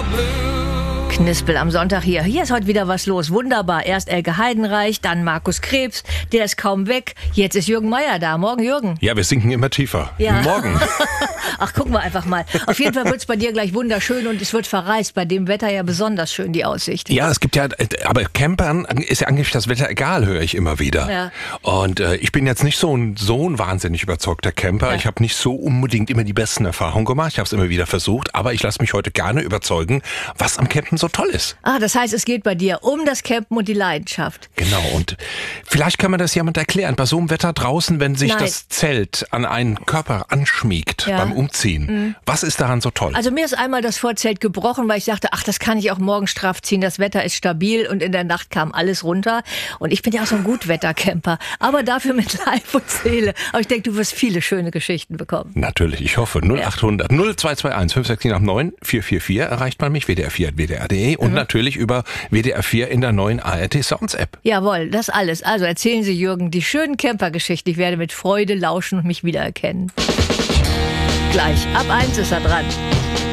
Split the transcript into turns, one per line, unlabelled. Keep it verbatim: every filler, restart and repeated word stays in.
Knispel am Sonntag hier. Hier ist heute wieder was los. Wunderbar. Erst Elke Heidenreich, dann Markus Krebs. Der ist kaum weg. Jetzt ist Jürgen Meier da. Morgen, Jürgen.
Ja, wir sinken immer tiefer.
Ja.
Morgen.
Ach, gucken wir einfach mal. Auf jeden Fall wird es bei dir gleich wunderschön und es wird verreist. Bei dem Wetter ja besonders schön, die Aussicht.
Ja, es gibt ja, aber Campern ist ja angeblich das Wetter egal, höre ich immer wieder.
Ja.
Und äh, ich bin jetzt nicht so ein, so ein wahnsinnig überzeugter Camper.
Ja.
Ich habe nicht so unbedingt immer die besten Erfahrungen gemacht. Ich habe es immer wieder versucht. Aber ich lasse mich heute gerne überzeugen, was am Campen so toll ist.
Ah, das heißt, es geht bei dir um das Campen und die Leidenschaft.
Genau, und vielleicht kann man das jemand erklären. Bei so einem Wetter draußen, wenn sich
Nein.
das Zelt an einen Körper anschmiegt
Ja.
beim Umziehen, mhm. was ist daran so toll?
Also mir ist einmal das Vorzelt gebrochen, weil ich dachte, ach, das kann ich auch morgen straff ziehen. Das Wetter ist stabil und in der Nacht kam alles runter. Und ich bin ja auch so ein Gutwettercamper, aber dafür mit Leib und Seele. Aber ich denke, du wirst viele schöne Geschichten bekommen.
Natürlich, ich hoffe. null acht hundert null zwei zwei eins fünf sechs sieben neun vier vier vier erreicht man mich, W D R vier at W D R punkt D E und mhm. natürlich über W D R vier in der neuen A R T Sounds App.
Jawohl, das alles. Also erzählen Sie, Jürgen, die schönen Campergeschichten. Ich werde mit Freude lauschen und mich wiedererkennen. Gleich, ab eins ist er dran.